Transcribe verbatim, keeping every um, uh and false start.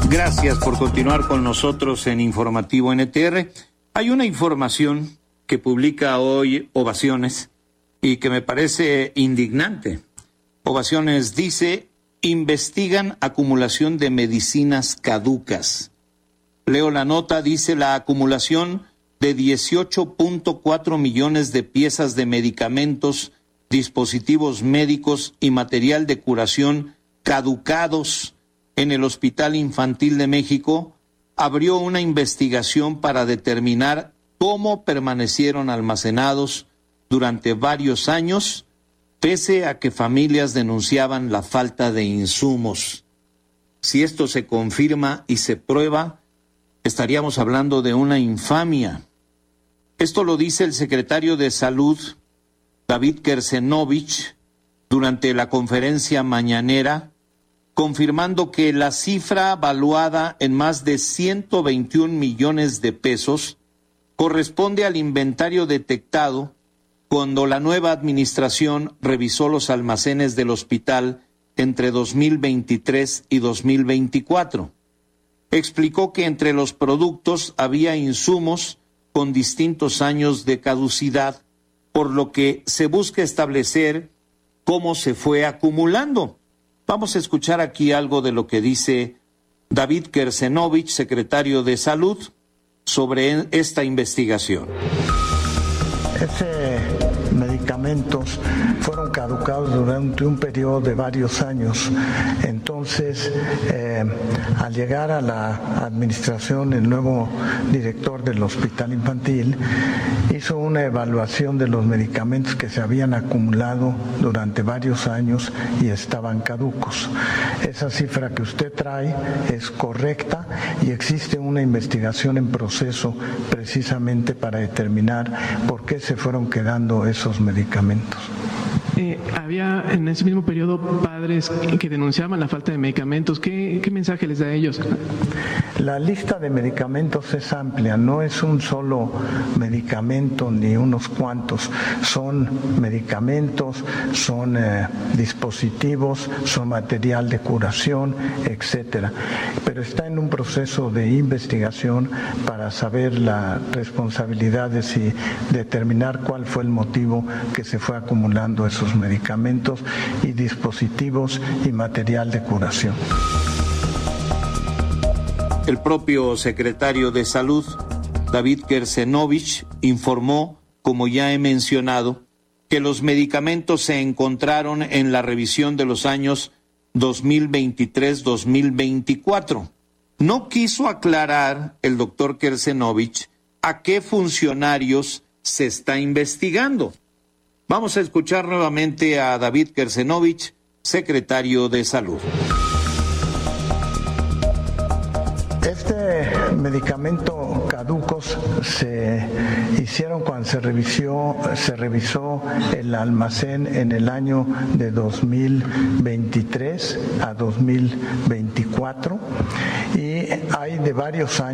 Gracias por continuar con nosotros en Informativo N T R. Hay una información que publica hoy Ovaciones y que me parece indignante. Ovaciones dice, investigan acumulación de medicinas caducas. Leo la nota, dice la acumulación de dieciocho punto cuatro millones de piezas de medicamentos, dispositivos médicos y material de curación caducados en el Hospital Infantil de México abrió una investigación para determinar cómo permanecieron almacenados durante varios años, pese a que familias denunciaban la falta de insumos. Si esto se confirma y se prueba, estaríamos hablando de una infamia. Esto lo dice el secretario de Salud, David Kersenovich, durante la conferencia mañanera, confirmando que la cifra valuada en más de ciento veintiún millones de pesos corresponde al inventario detectado cuando la nueva administración revisó los almacenes del hospital entre dos mil veintitrés y dos mil veinticuatro. Explicó que entre los productos había insumos con distintos años de caducidad, por lo que se busca establecer cómo se fue acumulando. Vamos a escuchar aquí algo de lo que dice David Kersenovich, secretario de Salud, sobre esta investigación. Ese medicamentos fueron caducados durante un periodo de varios años. Entonces, eh, al llegar a la administración, el nuevo director del Hospital Infantil hizo una evaluación de los medicamentos que se habían acumulado durante varios años y estaban caducos. Esa cifra que usted trae es correcta y existe una investigación en proceso precisamente para determinar por qué se fueron quedando esos medicamentos. Eh, había en ese mismo periodo padres que denunciaban la falta de medicamentos. ¿Qué, qué mensaje les da a ellos? La lista de medicamentos es amplia, no es un solo medicamento ni unos cuantos, son medicamentos, son eh, dispositivos, son material de curación, etcétera. Pero está en un proceso de investigación para saber las responsabilidades y determinar cuál fue el motivo que se fue acumulando esos medicamentos y dispositivos y material de curación. El propio secretario de Salud, David Kersenovich, informó, como ya he mencionado, que los medicamentos se encontraron en la revisión de los años dos mil veintitrés a dos mil veinticuatro. No quiso aclarar el doctor Kersenovich a qué funcionarios se está investigando. Vamos a escuchar nuevamente a David Kersenovich, secretario de Salud. Este medicamento caducos se hicieron cuando se revisó, se revisó el almacén en el año de dos mil veintitrés a dos mil veinticuatro y hay de varios años.